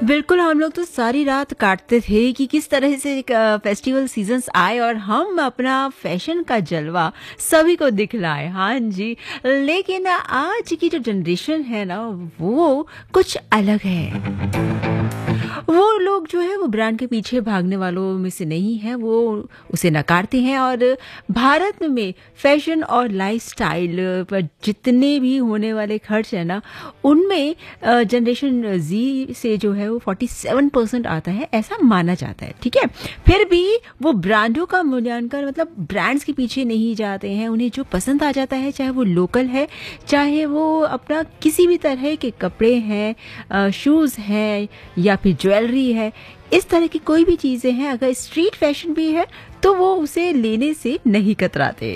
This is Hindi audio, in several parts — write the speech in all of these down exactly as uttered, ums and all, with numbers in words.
बिल्कुल, हम लोग तो सारी रात काटते थे कि किस तरह से एक अ, फेस्टिवल सीज़न्स आए और हम अपना फैशन का जलवा सभी को दिखलाएँ। हाँ जी, लेकिन आज की जो जनरेशन है ना, वो कुछ अलग है। वो लोग जो है वो ब्रांड के पीछे भागने वालों में से नहीं है, वो उसे नकारते हैं और भारत में फैशन और लाइफ़स्टाइल पर जितने भी होने वाले खर्च है ना, उनमें अ, जनरेशन ज़ी से जो है वो सैंतालीस परसेंट आता है, ऐसा माना जाता है, ठीक है? फिर भी वो ब्रांडों का मूल्यांकन मतलब ब्रांड्स के पीछे नहीं जाते हैं, उन्हें जो पसंद आ जाता है, चाहे वो लोकल है, चाहे वो अपना किसी भी तरह के कपड़े हैं, अ, शूज़ हैं या फिर ज्वेलरी है, इस तरह की कोई भी चीज़ें हैं, अगर स्ट्रीट फैशन भी है, तो वो उसे लेने से नहीं कतराते।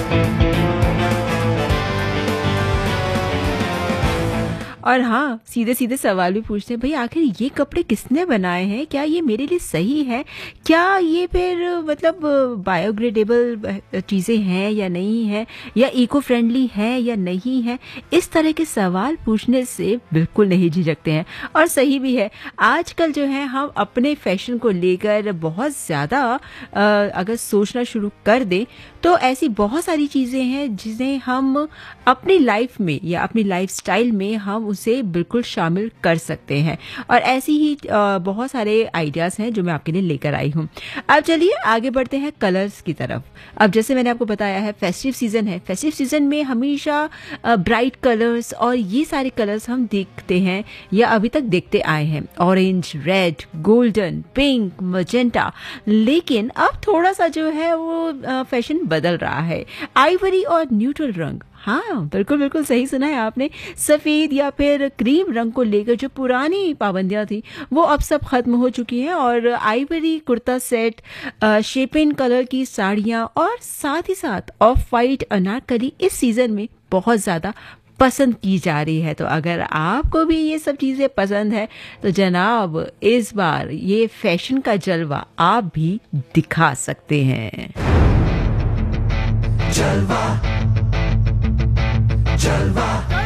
और हाँ, सीधे-सीधे सवाल भी पूछते हैं, भई आखिर ये कपड़े किसने बनाए हैं? क्या ये मेरे लिए सही है? क्या ये फिर मतलब बायोडिग्रेडेबल अ, चीज़ें हैं या नहीं हैं? या इको फ्रेंडली है या नहीं है? इस तरह के सवाल पूछने से बिल्कुल नहीं झिझकते हैं और सही भी है। आजकल जो है हम अपने फैशन को लेकर बहुत ज़्यादा अ, अगर सोचना शुरू कर दें, तो ऐसी बहुत सारी चीज़ें हैं जिन्हें हम अपनी लाइफ में या अपनी लाइफस्टाइल में हम उसे बिल्कुल शामिल कर सकते हैं और ऐसी ही अ, बहुत सारे आइडियाज़ हैं जो मैं आपके लिए लेकर आई हूँ। अब चलिए आगे बढ़ते हैं कलर्स की तरफ। अब जैसे मैंने आपको बताया है फेस्टिव सीज़न है, फेस्टिव सीज़न में हमेशा ब्राइट कलर्स और ये सारे कलर्स हम देखते हैं या अभी तक देखते आए हैं, orange, red, golden, pink, magenta. लेकिन अब थोड़ा सा जो है वो फैशन बदल रहा है, आइवरी और न्यूट्रल रंग। हाँ, बिल्कुल बिल्कुल सही सुना है आपने। सफ़ेद या फिर क्रीम रंग को लेकर जो पुरानी पाबंदियां थी वो अब सब खत्म हो चुकी हैं और आइवरी कुर्ता सेट, शेपिन कलर की साड़ियाँ और साथ ही साथ ऑफ वाइट अनारकली इस सीज़न में बहुत ज़्यादा पसंद की जा रही है। तो अगर आपको भी ये सब चीज़ें पसंद है तो जनाब इस बार ये फैशन का जलवा आप भी दिखा सकते हैं। जलवा जलवा